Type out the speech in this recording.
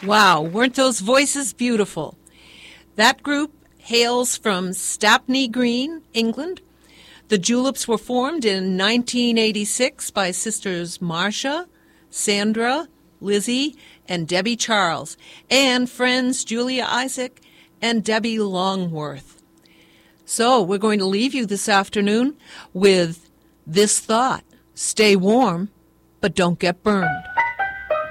Wow, weren't those voices beautiful? That group hails from Stapney Green, England. The Juleps were formed in 1986 by sisters Marcia, Sandra, Lizzie, and Debbie Charles, and friends Julia Isaac and Debbie Longworth. So we're going to leave you this afternoon with this thought: stay warm, but don't get burned.